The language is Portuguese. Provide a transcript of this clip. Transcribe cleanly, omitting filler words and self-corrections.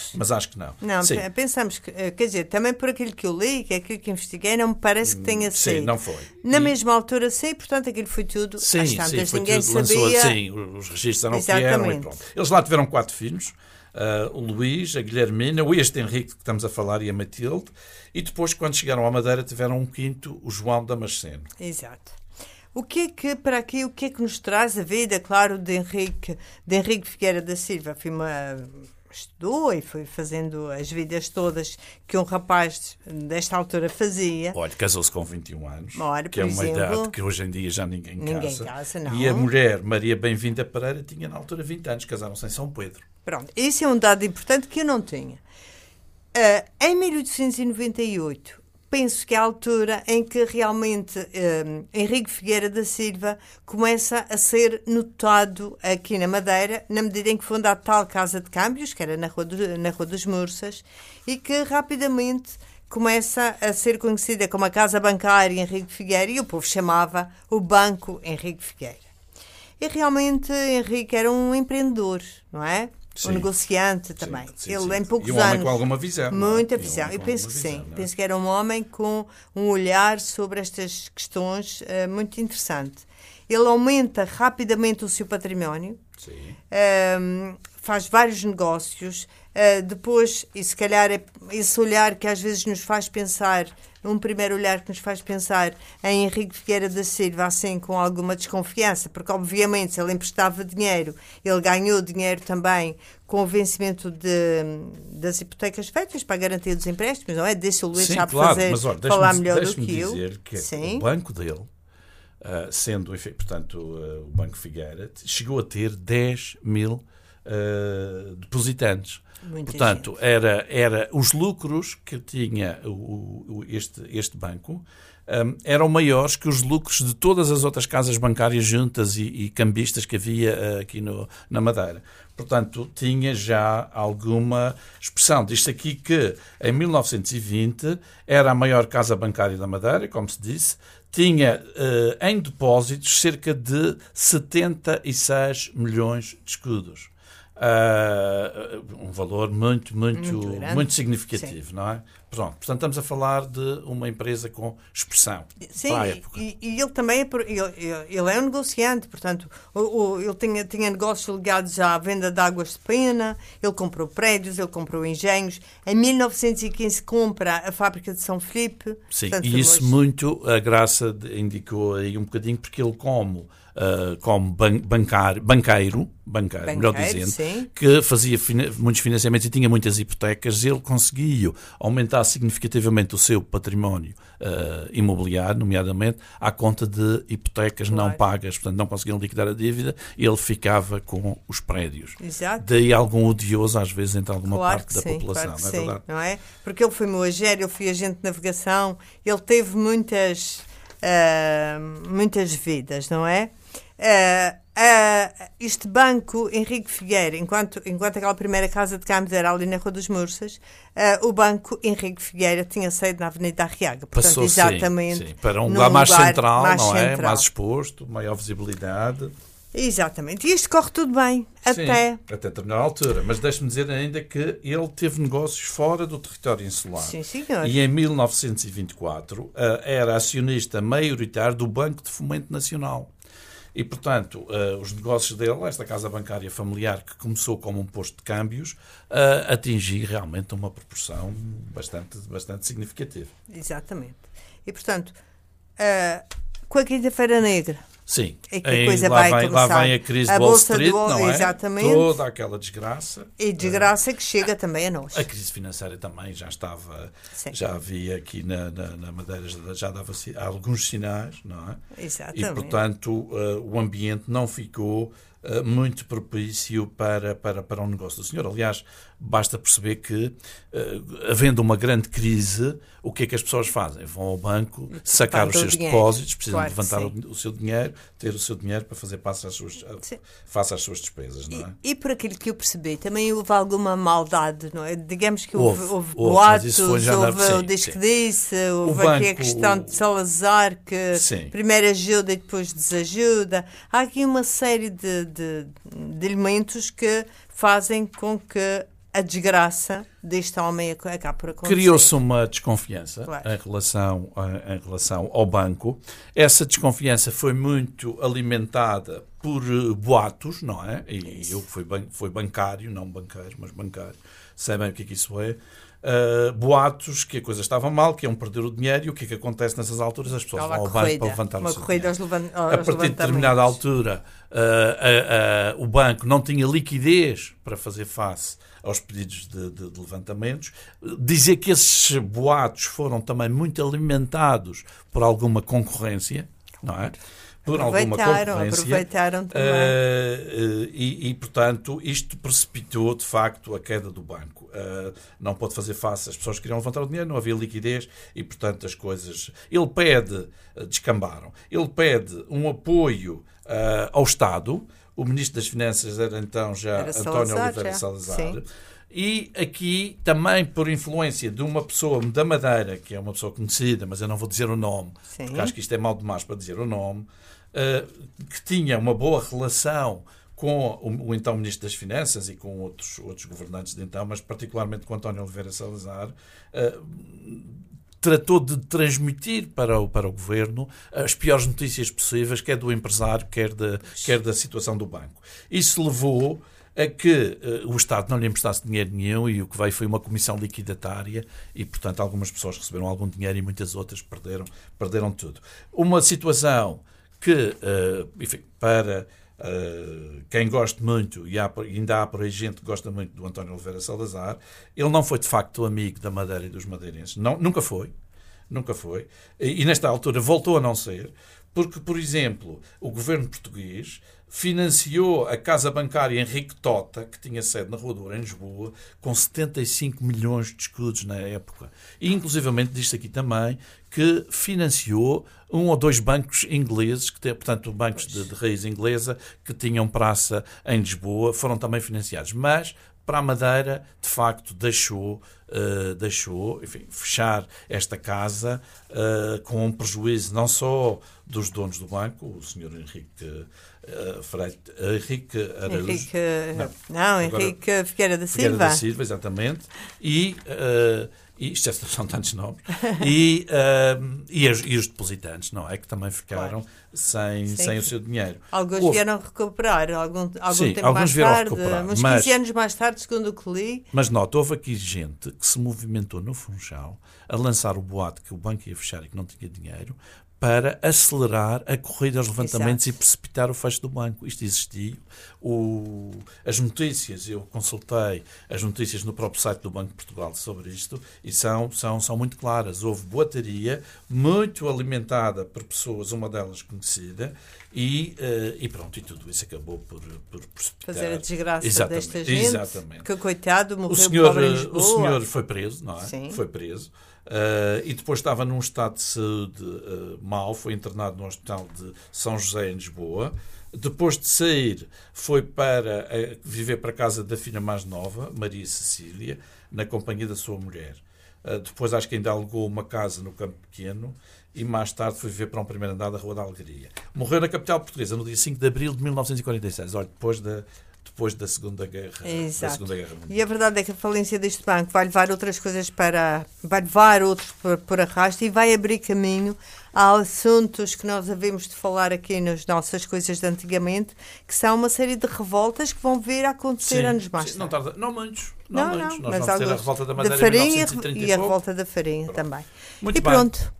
mas acho que não. Não, sim. Pensamos que, quer dizer, também por aquilo que eu li, que é aquilo que investiguei, não me parece que tenha sido. Sim, não foi. Na mesma altura, sim, portanto, aquilo foi tudo. Sim, às tantas, foi ninguém tudo, sabia. sim, os registros eram o que eram e pronto. Eles lá tiveram 4 filhos. O Luís, a Guilhermina, o este Henrique que estamos a falar e a Matilde, e depois, quando chegaram à Madeira, tiveram um quinto, o João Damasceno. Exato. O que é que nos traz a vida, claro, de Henrique Figueira da Silva? Estudou e foi fazendo as vidas todas que um rapaz desta altura fazia. Olha, casou-se com 21 anos, Ora, que é uma idade que hoje em dia já ninguém casa. Não. E a mulher, Maria Bem-vinda Pereira, tinha na altura 20 anos, casaram-se em São Pedro. Pronto, esse é um dado importante que eu não tinha. Em 1898, penso que é a altura em que realmente Henrique Figueira da Silva começa a ser notado aqui na Madeira, na medida em que funda a tal Casa de Câmbios, que era na Rua dos Mursas, e que rapidamente começa a ser conhecida como a Casa Bancária Henrique Figueira, e o povo chamava o Banco Henrique Figueira. E realmente Henrique era um empreendedor, não é? Sim. Um negociante também. Sim, Ele em poucos e anos. Um homem com alguma visão. Muita visão. Eu penso que sim. Penso que era um homem com um olhar sobre estas questões muito interessante. Ele aumenta rapidamente o seu património. Sim. Faz vários negócios. Depois, e se calhar é esse olhar que às vezes nos faz pensar, um primeiro olhar que nos faz pensar em Henrique Figueira da Silva, assim, com alguma desconfiança, porque obviamente se ele emprestava dinheiro, ele ganhou dinheiro também com o vencimento das hipotecas feitas para garantir os empréstimos, não é? Deixa o Luís sabe fazer, mas, olha, falar melhor do que eu. Dizer que sim. O banco dele, sendo, portanto, o Banco Figueira, chegou a ter 10 mil depositantes. Muita Portanto, gente. era os lucros que tinha este banco eram maiores que os lucros de todas as outras casas bancárias juntas e cambistas que havia aqui na Madeira. Portanto, tinha já alguma expressão. Diz-se aqui que em 1920 era a maior casa bancária da Madeira, como se disse, tinha em depósitos cerca de 76 milhões de escudos. Um valor muito significativo, sim. Não é? Pronto, portanto estamos a falar de uma empresa com expressão. Sim, e ele também ele é um negociante, portanto ele tinha negócios ligados à venda de águas de pena, ele comprou prédios, ele comprou engenhos. Em 1915 compra a fábrica de São Filipe. Sim, portanto, e isso muito a Graça indicou aí um bocadinho, porque ele como banqueiro, melhor dizendo, sim. Que fazia muitos financiamentos e tinha muitas hipotecas, ele conseguiu aumentar significativamente o seu património imobiliário, nomeadamente à conta de hipotecas não pagas, portanto não conseguiam liquidar a dívida, ele ficava com os prédios. Exato. Daí algum odioso às vezes entre alguma parte da população, claro não é sim, verdade? Não é? Porque ele foi moagério, ele foi agente de navegação, ele teve muitas vidas, não é? Este banco Henrique Figueira, enquanto aquela primeira casa de câmbios era ali na Rua dos Mursas, o banco Henrique Figueira tinha sede na Avenida Arriaga. Portanto, passou exatamente sim, para um lugar mais central, não é? Central. Mais exposto, maior visibilidade. Exatamente. E isto corre tudo bem, até determinada altura. Mas deixe-me dizer ainda que ele teve negócios fora do território insular. Sim, senhor. E em 1924 era acionista maioritário do Banco de Fomento Nacional. E, portanto, os negócios dele, esta casa bancária familiar, que começou como um posto de câmbios, atingiu realmente uma proporção bastante significativa. Exatamente. E, portanto, com a Quinta-feira Negra, sim, é que a coisa vai começar. Lá vem a crise de Wall Street, não é? Exatamente. Toda aquela desgraça. E desgraça que chega também a nós. A crise financeira também já estava, já havia aqui na Madeira, já dava alguns sinais, não é? Exatamente. E, portanto, o ambiente não ficou muito propício para um negócio do senhor. Aliás, basta perceber que, havendo uma grande crise, o que é que as pessoas fazem? Vão ao banco sacar os seus depósitos, precisam levantar o seu dinheiro, ter o seu dinheiro para fazer face às suas despesas, não é? E por aquilo que eu percebi, também houve alguma maldade, não é? Digamos que houve boatos, houve o diz-que-disse, houve aqui a questão de Salazar, que primeiro ajuda e depois desajuda. Há aqui uma série de elementos que fazem com que a desgraça deste homem acaba por acontecer. Criou-se uma desconfiança, claro, em relação ao banco. Essa desconfiança foi muito alimentada por boatos, não é? E eu fui bancário, não banqueiro, mas bancário, sei bem o que isso é. Boatos que a coisa estava mal, que iam perder o dinheiro, e o que é que acontece nessas alturas? As pessoas vão ao banco para levantar o seu dinheiro. A partir de determinada altura, o banco não tinha liquidez para fazer face aos pedidos de levantamentos. Dizer que esses boatos foram também muito alimentados por alguma concorrência, não é? Por alguma concorrência. Aproveitaram também. E, portanto, isto precipitou, de facto, a queda do banco. Não pôde fazer face. As pessoas queriam levantar o dinheiro, não havia liquidez e, portanto, as coisas... descambaram. Ele pede um apoio ao Estado. O Ministro das Finanças era, então, já António Oliveira Salazar. Sim. E aqui, também por influência de uma pessoa da Madeira, que é uma pessoa conhecida, mas eu não vou dizer o nome, sim, porque acho que isto é mau demais para dizer o nome, que tinha uma boa relação com o então Ministro das Finanças e com outros governantes de então, mas particularmente com António Oliveira Salazar, tratou de transmitir para o Governo as piores notícias possíveis, quer do empresário, quer da situação do banco. Isso levou a que o Estado não lhe emprestasse dinheiro nenhum, e o que veio foi uma comissão liquidatária e, portanto, algumas pessoas receberam algum dinheiro e muitas outras perderam tudo. Uma situação que, enfim, para quem gosta muito, e ainda há por aí gente que gosta muito do António Oliveira Salazar, ele não foi de facto amigo da Madeira e dos madeirenses. Não, nunca foi. E nesta altura voltou a não ser, porque, por exemplo, o governo português financiou a casa bancária Henrique Tota, que tinha sede na Rua do Ouro, em Lisboa, com 75 milhões de escudos na época. E, inclusivamente, diz-se aqui também que financiou um ou dois bancos ingleses, portanto, bancos de raiz inglesa, que tinham praça em Lisboa, foram também financiados. Mas, para a Madeira, de facto, deixou enfim, fechar esta casa com um prejuízo não só dos donos do banco, o Sr. Henrique Araújo. Henrique Figueira da Silva. Figueira da Silva, exatamente. E isto são tantos nomes. E os depositantes, não é? Que também ficaram sem o seu dinheiro. Alguns vieram recuperar algum sim, tempo alguns mais tarde, recuperar, uns 15 anos mais tarde, segundo o que li. Mas nota, houve aqui gente que se movimentou no Funchal a lançar o boato que o banco ia fechar e que não tinha dinheiro, para acelerar a corrida aos levantamentos. Exato. E precipitar o fecho do banco. Isto existiu. As notícias, eu consultei as notícias no próprio site do Banco de Portugal sobre isto, e são muito claras. Houve boataria muito alimentada por pessoas, uma delas conhecida, e pronto, e tudo isso acabou por precipitar. Fazer a desgraça. Exatamente. Desta gente. Exatamente. Que, coitado, morreu pobre em Lisboa. O senhor foi preso, não é? Sim. Foi preso. E depois estava num estado de saúde mau, foi internado no Hospital de São José, em Lisboa. Depois de sair, foi para viver para a casa da filha mais nova, Maria Cecília, na companhia da sua mulher. Depois acho que ainda alugou uma casa no Campo Pequeno e mais tarde foi viver para um primeiro andar da Rua da Alegria. Morreu na capital portuguesa no dia 5 de abril de 1946, olha, depois da Segunda Guerra, Mundial. E a verdade é que a falência deste banco vai levar outras coisas vai levar outros por arrasto e vai abrir caminho a assuntos que nós havemos de falar aqui nas nossas coisas de antigamente, que são uma série de revoltas que vão vir a acontecer anos mais tarde. Não tarda, não muitos. Não, nós mas vamos ter a revolta da Madeira farinha em 1930 e a revolta da farinha. Pronto. Também. Muito e bem. pronto.